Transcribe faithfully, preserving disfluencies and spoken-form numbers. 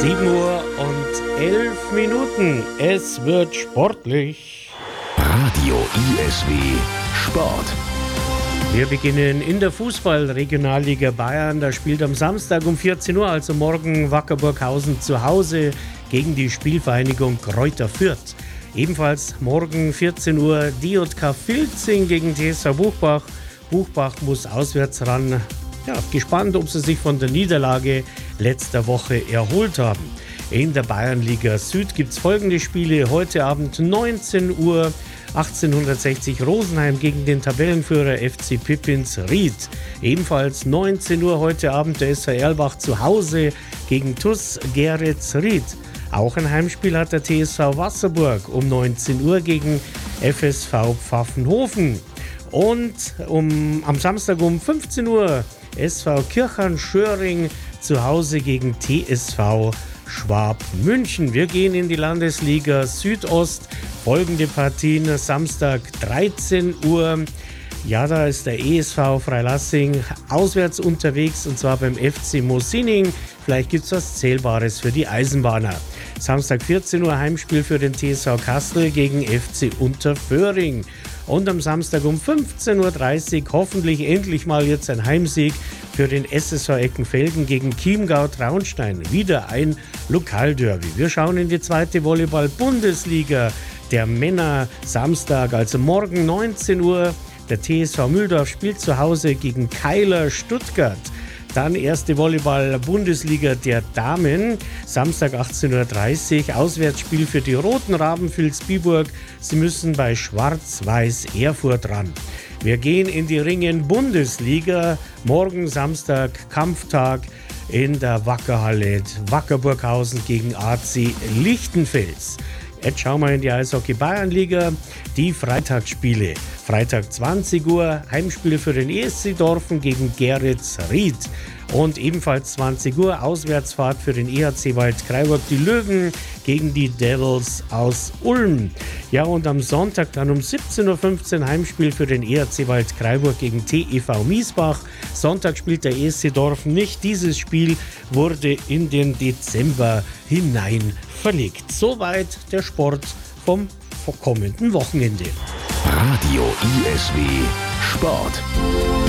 sieben Uhr und elf Minuten. Es wird sportlich. Radio I S W Sport. Wir beginnen in der Fußball-Regionalliga Bayern. Da spielt am Samstag um vierzehn Uhr, also morgen, Wacker Burghausen zu Hause gegen die Spielvereinigung Greuther Fürth. Ebenfalls morgen vierzehn Uhr D J K Filzing gegen T S V Buchbach. Buchbach muss auswärts ran. Ja, gespannt, ob sie sich von der Niederlage letzter Woche erholt haben. In der Bayernliga Süd gibt es folgende Spiele. Heute Abend neunzehn Uhr, achtzehnhundertsechzig Rosenheim gegen den Tabellenführer F C Pippins Ried. Ebenfalls neunzehn Uhr heute Abend der S V Erlbach zu Hause gegen T U S Geretz Ried. Auch ein Heimspiel hat der T S V Wasserburg um neunzehn Uhr gegen F S V Pfaffenhofen. Und um, am Samstag um fünfzehn Uhr S V Kirchern-Schöring zu Hause gegen T S V Schwab München. Wir gehen in die Landesliga Südost. Folgende Partien: Samstag dreizehn Uhr. Ja, da ist der E S V Freilassing auswärts unterwegs, und zwar beim F C Mosinning. Vielleicht gibt es was Zählbares für die Eisenbahner. Samstag vierzehn Uhr Heimspiel für den T S V Kastel gegen F C Unterföhring. Und am Samstag um fünfzehn Uhr dreißig hoffentlich endlich mal jetzt ein Heimsieg für den S S V Eckenfelden gegen Chiemgau Traunstein. Wieder ein Lokalderby. Wir schauen in die zweite Volleyball-Bundesliga der Männer. Samstag, also morgen neunzehn Uhr. Der T S V Mühldorf spielt zu Hause gegen Keiler Stuttgart. Dann erste Volleyball-Bundesliga der Damen. Samstag achtzehn Uhr dreißig. Auswärtsspiel für die Roten Raben Vilsbiburg. Sie müssen bei Schwarz-Weiß Erfurt ran. Wir gehen in die Ringen-Bundesliga. Morgen Samstag Kampftag in der Wackerhalle. Wacker Burghausen gegen A C Lichtenfels. Jetzt schauen wir in die Eishockey-Bayernliga. Die Freitagsspiele. Freitag zwanzig Uhr, Heimspiel für den E S C Dorfen gegen Geretz Ried. Und ebenfalls zwanzig Uhr, Auswärtsfahrt für den E H C Waldkraiburg, die Löwen gegen die Devils aus Ulm. Ja, und am Sonntag dann um siebzehn Uhr fünfzehn Heimspiel für den E H C Waldkraiburg gegen T E V Miesbach. Sonntag spielt der E S C Dorfen nicht. Dieses Spiel wurde in den Dezember hinein verlegt. Soweit der Sport vom kommenden Wochenende. Radio I S W Sport.